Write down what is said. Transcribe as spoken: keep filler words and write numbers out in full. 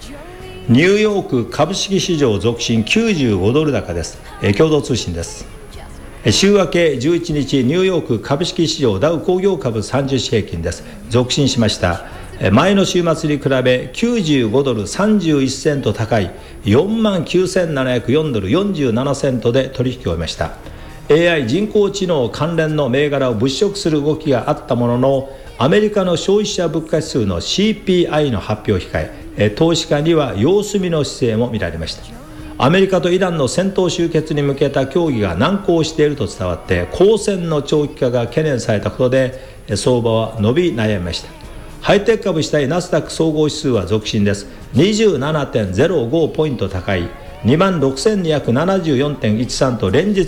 ニューヨーク株式市場続伸きゅうじゅうごドル高です。共同通信です。週明けじゅういちにちニューヨーク株式市場ダウ工業株さんじゅうし平均です。続伸しました。前の週末に比べきゅうじゅうごドルさんじゅういちセント高い よんまんきゅうせんななひゃくよんドルよんじゅうななセントで取引を終えました。 エーアイ 人工知能関連の銘柄を物色する動きがあったものの、アメリカの消費者物価指数の シーピーアイ の発表を控え、投資家には様子見の姿勢も見られました。アメリカとイランの戦闘終結に向けた協議が難航していると伝わって、交戦の長期化が懸念されたことで相場は伸び悩みました。ハイテク株主体ナスダック総合指数は続伸です。 にじゅうななてんゼロご ポイント高い にまんろくせんにひゃくななじゅうよんてんいちさん と連日